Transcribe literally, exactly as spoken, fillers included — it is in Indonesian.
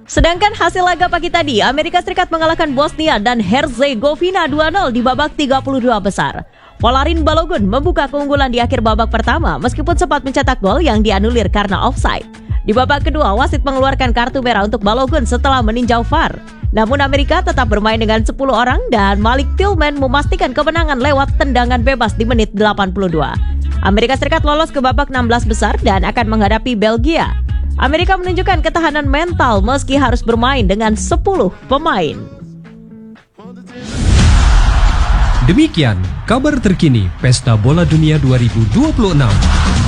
Sedangkan hasil laga pagi tadi, Amerika Serikat mengalahkan Bosnia dan Herzegovina dua nol di babak tiga puluh dua besar. Folarin Balogun membuka keunggulan di akhir babak pertama meskipun sempat mencetak gol yang dianulir karena offside. Di babak kedua, wasit mengeluarkan kartu merah untuk Balogun setelah meninjau V A R. Namun Amerika tetap bermain dengan sepuluh orang dan Malik Tillman memastikan kemenangan lewat tendangan bebas di menit delapan puluh dua. Amerika Serikat lolos ke babak enam belas besar dan akan menghadapi Belgia. Amerika menunjukkan ketahanan mental meski harus bermain dengan sepuluh pemain. Demikian kabar terkini Pesta Bola Dunia dua ribu dua puluh enam.